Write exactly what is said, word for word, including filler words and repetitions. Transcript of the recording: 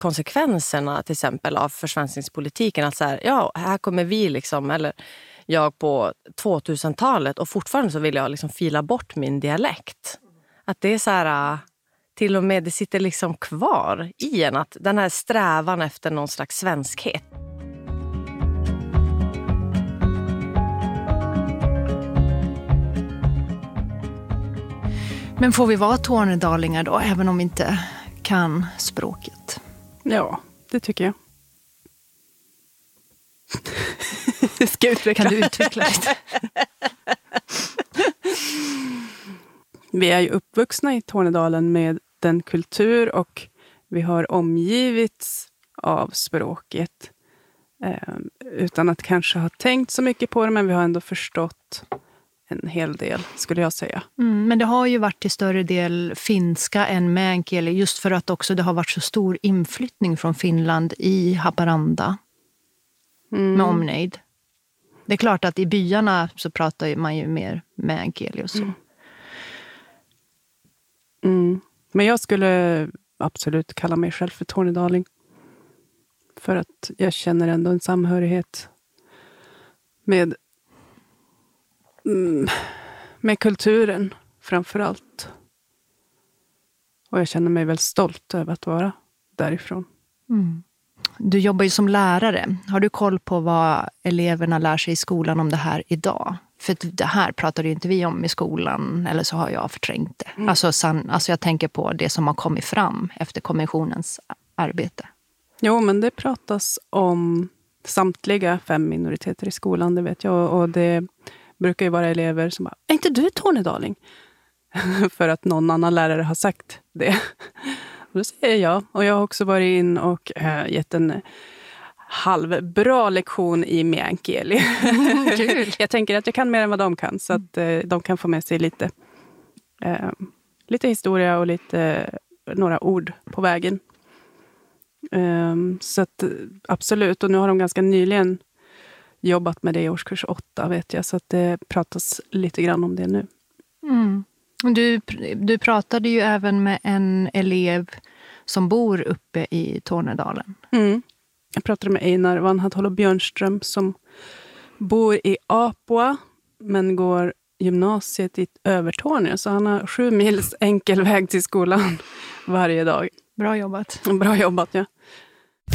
konsekvenserna till exempel av försvenskningspolitiken. Att så här, ja, här kommer vi liksom, eller jag på tvåtusentalet och fortfarande så vill jag liksom fila bort min dialekt. Att det är så här, till och med det sitter liksom kvar i en, att den här strävan efter någon slags svenskhet. Men får vi vara tornedalingar då, även om vi inte kan språket? Ja, det tycker jag. Ska jag utveckla? Kan du utveckla lite? Vi är ju uppvuxna i Tornedalen med den kultur och vi har omgivits av språket. Eh, utan att kanske ha tänkt så mycket på det, men vi har ändå förstått en hel del, skulle jag säga. Mm, men det har ju varit till större del finska än meänkieli, just för att också det har varit så stor inflyttning från Finland i Haparanda mm. med omnejd. Det är klart att i byarna så pratar man ju mer meänkieli och så. Mm. Mm. Men jag skulle absolut kalla mig själv för tornedaling. För att jag känner ändå en samhörighet med mm, med kulturen framför allt. Och jag känner mig väl stolt över att vara därifrån. Mm. Du jobbar ju som lärare. Har du koll på vad eleverna lär sig i skolan om det här idag? För det här pratar ju inte vi om i skolan, eller så har jag förträngt det. Mm. Alltså, san, alltså jag tänker på det som har kommit fram efter kommissionens arbete. Jo, men det pratas om samtliga fem minoriteter i skolan, det vet jag. Och det brukar ju vara elever som bara, är inte du tornedaling? För att någon annan lärare har sagt det. Och då säger jag. Och jag har också varit in och äh, gett en halvbra lektion i meänkieli. Kul. Jag tänker att jag kan mer än vad de kan. Så att äh, de kan få med sig lite, äh, lite historia och lite några ord på vägen. Um, så att absolut. Och nu har de ganska nyligen jobbat med det i årskurs åtta, vet jag. Så att det pratas lite grann om det nu. Mm. Du, du pratade ju även med en elev som bor uppe i Tornedalen. Mm. Jag pratade med Einar Vanhatholo Björnström som bor i Apua men går gymnasiet i Övertorneå. Så han har sju mils enkel väg till skolan varje dag. Bra jobbat. Bra jobbat, ja.